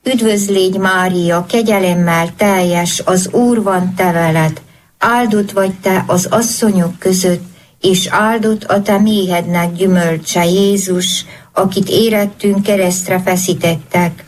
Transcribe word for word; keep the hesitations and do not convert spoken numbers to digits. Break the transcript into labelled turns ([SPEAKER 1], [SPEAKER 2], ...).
[SPEAKER 1] Üdvözlégy Mária, kegyelemmel teljes, az Úr van te veled, áldott vagy te az asszonyok között, és áldott a te méhednek gyümölcse, Jézus, akit érettünk keresztre feszítettek.